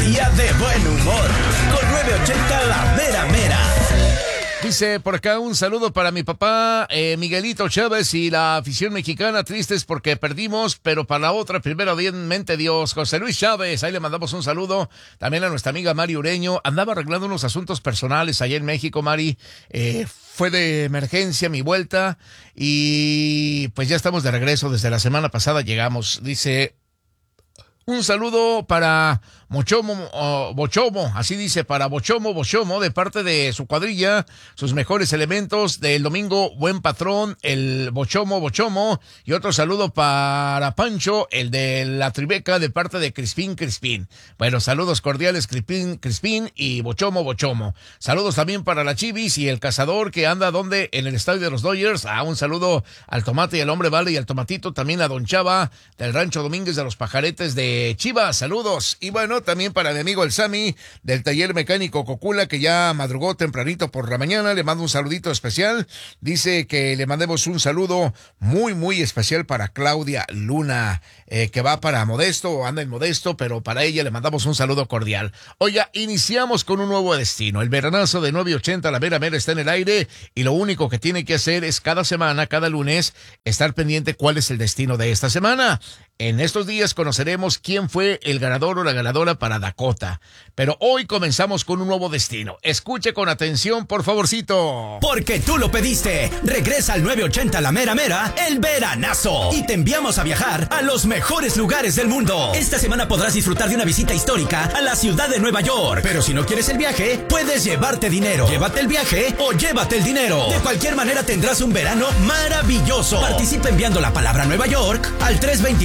día de buen humor. Con 980 La Mera Mera. Dice por acá un saludo para mi papá Miguelito Chávez y la afición mexicana, tristes porque perdimos, pero para la otra, primeramente Dios. José Luis Chávez, ahí le mandamos un saludo. También a nuestra amiga Mari Ureño, andaba arreglando unos asuntos personales allá en México, Mari. Fue de emergencia mi vuelta y pues ya estamos de regreso, desde la semana pasada llegamos. Dice, un saludo para Bochomo, así dice, para Bochomo, de parte de su cuadrilla, sus mejores elementos del domingo, buen patrón, el Bochomo, y otro saludo para Pancho, el de la Tribeca, de parte de Crispín. Bueno, saludos cordiales, Crispín y Bochomo. Saludos también para la Chivis y el Cazador, que anda donde en el estadio de los Dodgers. Un saludo al Tomate y al Hombre Vale y al Tomatito, también a Don Chava del Rancho Domínguez de los Pajaretes de Chivas, saludos. Y bueno, también para mi amigo el Sammy del taller mecánico Cocula, que ya madrugó tempranito por la mañana, le mando un saludito especial. Dice que le mandemos un saludo muy especial para Claudia Luna, que va para Modesto, anda en Modesto, pero para ella le mandamos un saludo cordial. Oiga, iniciamos con un nuevo destino. El veranazo de 980 La Mera Mera está en el aire y lo único que tiene que hacer es cada semana, cada lunes, estar pendiente cuál es el destino de esta semana. En estos días conoceremos quién fue el ganador o la ganadora para Dakota. Pero hoy comenzamos con un nuevo destino. Escuche con atención, por favorcito. Porque tú lo pediste. Regresa al 980 La Mera Mera, el veranazo. Y te enviamos a viajar a los mejores lugares del mundo. Esta semana podrás disfrutar de una visita histórica a la ciudad de Nueva York. Pero si no quieres el viaje, puedes llevarte dinero. Llévate el viaje o llévate el dinero. De cualquier manera tendrás un verano maravilloso. Participa enviando la palabra Nueva York al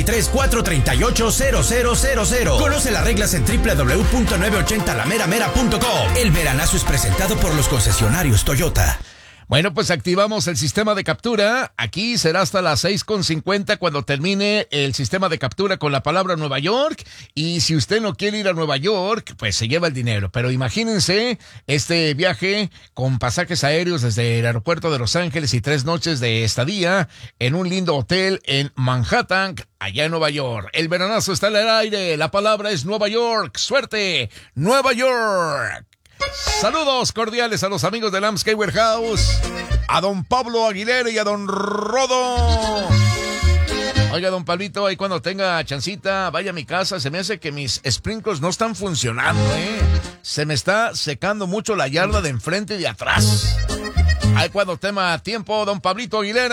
323-438-0000. Conoce las reglas en www.980lameramera.com. El veranazo es presentado por los concesionarios Toyota. Bueno, pues activamos el sistema de captura. Aquí será hasta las 6:50 cuando termine el sistema de captura con la palabra Nueva York. Y si usted no quiere ir a Nueva York, pues se lleva el dinero. Pero imagínense este viaje con pasajes aéreos desde el aeropuerto de Los Ángeles y 3 noches de estadía en un lindo hotel en Manhattan, allá en Nueva York. El veranazo está en el aire. La palabra es Nueva York. ¡Suerte! ¡Nueva York! Saludos cordiales a los amigos de Landscape Warehouse, a don Pablo Aguilera y a don Rodo. Oiga, don Pablito, ahí cuando tenga chancita, vaya a mi casa. Se me hace que mis sprinkles no están funcionando, Se me está secando mucho la yarda de enfrente y de atrás. Ahí cuando tenga tiempo, don Pablito Aguilera.